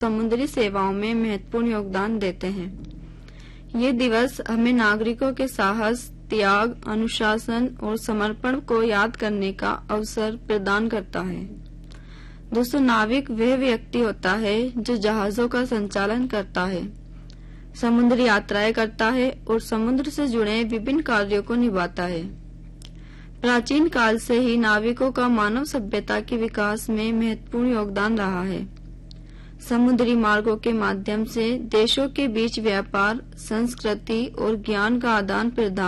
समुद्री सेवाओं में महत्वपूर्ण योगदान देते हैं। ये दिवस हमें नागरिकों के साहस, त्याग, अनुशासन और समर्पण को याद करने का अवसर प्रदान करता है। दोस्तों, नाविक वह व्यक्ति होता है जो जहाजों का संचालन करता है, समुद्री यात्राएं करता है और समुद्र से जुड़े विभिन्न कार्यों को निभाता है। प्राचीन काल से ही नाविकों का मानव सभ्यता के विकास में महत्वपूर्ण योगदान रहा है। समुद्री मार्गों के माध्यम से देशों के बीच व्यापार, संस्कृति और ज्ञान का आदान प्रदान